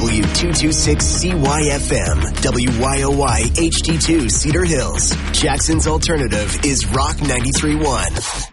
W226CYFM, WYOY HD2 Cedar Hills. Jackson's alternative is Rock 93.1.